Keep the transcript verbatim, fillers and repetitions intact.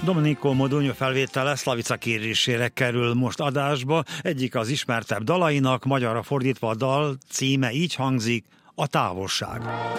Domenico Modugno felvétele Slavica kérésére kerül most adásba. Egyik az ismertebb dalainak, magyarra fordítva a dal címe így hangzik: A távolság.